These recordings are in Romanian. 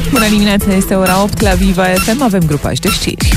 Bună dimineața, este ora 8 la Viva FM, avem grupaj de știri.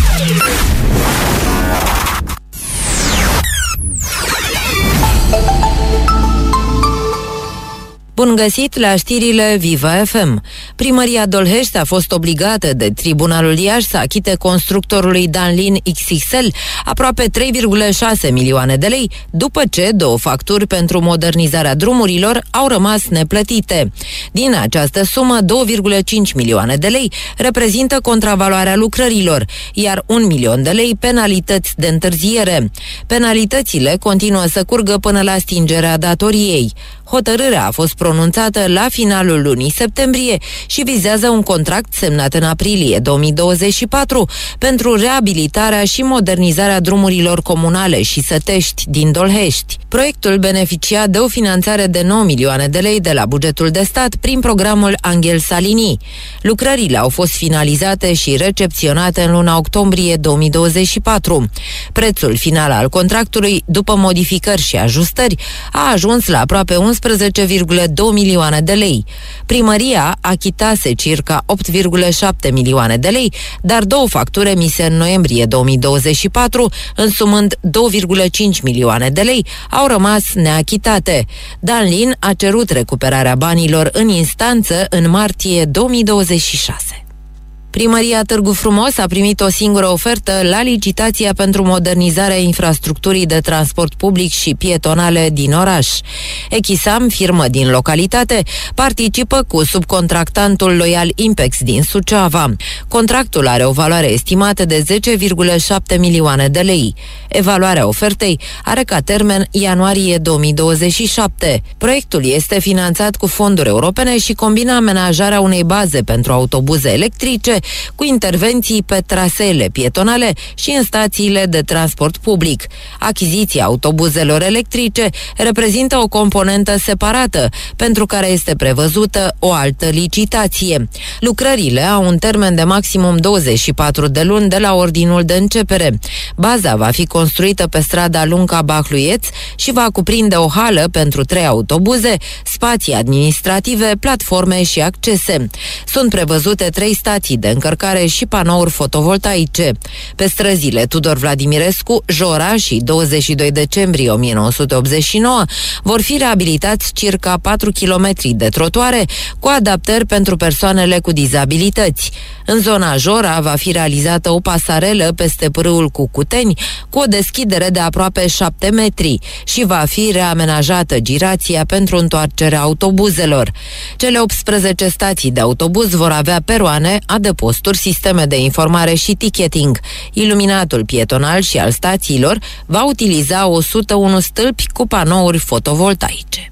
Bun găsit la știrile Viva FM. Primăria Dolhești a fost obligată de Tribunalul Iași să achite constructorului Danlin XXL aproape 3,6 milioane de lei, după ce 2 facturi pentru modernizarea drumurilor au rămas neplătite. Din această sumă, 2,5 milioane de lei reprezintă contravaloarea lucrărilor, iar 1 milion de lei penalități de întârziere. Penalitățile continuă să curgă până la stingerea datoriei. Hotărârea a fost pronunțată la finalul lunii septembrie și vizează un contract semnat în aprilie 2024 pentru reabilitarea și modernizarea drumurilor comunale și sătești din Dolhești. Proiectul beneficia de o finanțare de 9 milioane de lei de la bugetul de stat prin programul Angel Salini. Lucrările au fost finalizate și recepționate în luna octombrie 2024. Prețul final al contractului, după modificări și ajustări, a ajuns la aproape 11,2 milioane de lei. Primăria achitase circa 8,7 milioane de lei, dar 2 facturi emise în noiembrie 2024, însumând 2,5 milioane de lei, au rămas neachitate. Danlin a cerut recuperarea banilor în instanță în martie 2026. Primăria Târgu Frumos a primit o singură ofertă la licitația pentru modernizarea infrastructurii de transport public și pietonale din oraș. Echisam, firmă din localitate, participă cu subcontractantul loial Impex din Suceava. Contractul are o valoare estimată de 10,7 milioane de lei. Evaluarea ofertei are ca termen ianuarie 2027. Proiectul este finanțat cu fonduri europene și combina amenajarea unei baze pentru autobuze electrice cu intervenții pe traseele pietonale și în stațiile de transport public. Achiziția autobuzelor electrice reprezintă o componentă separată, pentru care este prevăzută o altă licitație. Lucrările au un termen de maximum 24 de luni de la ordinul de începere. Baza va fi construită pe strada Lunca-Bahluieț și va cuprinde o hală pentru 3 autobuze, spații administrative, platforme și accese. Sunt prevăzute 3 stații de încărcare și panouri fotovoltaice. Pe străzile Tudor Vladimirescu, Jora și 22 decembrie 1989 vor fi reabilitați circa 4 km de trotuare cu adaptări pentru persoanele cu dizabilități. În zona Jora va fi realizată o pasarelă peste pârâul Cucuteni cu o deschidere de aproape 7 metri și va fi reamenajată girația pentru întoarcerea autobuzelor. Cele 18 stații de autobuz vor avea peroane, adăposturi, sisteme de informare și ticketing. Iluminatul pietonal și al stațiilor va utiliza 101 stâlpi cu panouri fotovoltaice.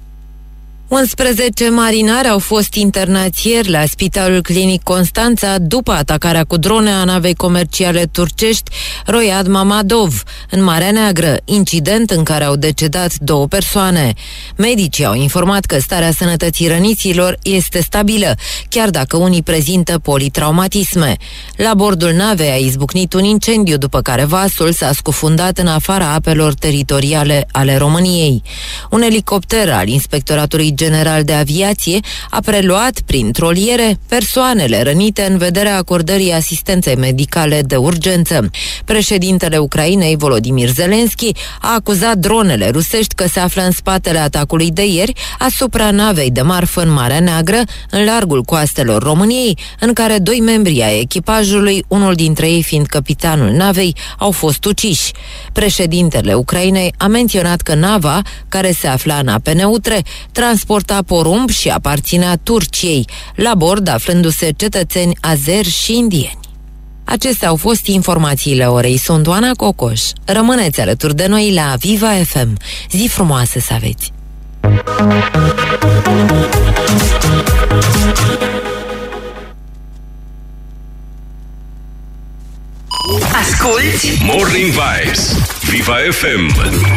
11 marinari au fost internați ieri la Spitalul Clinic Constanța după atacarea cu drone a navei comerciale turcești Royad Mamadov în Marea Neagră, incident în care au decedat 2 persoane. Medicii au informat că starea sănătății răniților este stabilă, chiar dacă unii prezintă politraumatisme. La bordul navei a izbucnit un incendiu, după care vasul s-a scufundat în afara apelor teritoriale ale României. Un elicopter al Inspectoratului General de Aviație a preluat prin troliere persoanele rănite în vederea acordării asistenței medicale de urgență. Președintele Ucrainei, Volodymyr Zelensky, a acuzat dronele rusești că se află în spatele atacului de ieri asupra navei de marfă în Marea Neagră, în largul coastelor României, în care 2 membri ai echipajului, unul dintre ei fiind capitanul navei, au fost uciși. Președintele Ucrainei a menționat că nava, care se afla în ape neutre, transporta porumb și aparținea Turciei, la bord aflându-se cetățeni azeri și indieni. Acestea au fost informațiile orei. Sunt Oana Cocoș. Rămâneți alături de noi la Viva FM. Zi frumoasă să aveți! Asculți Morning Vibes, Viva FM.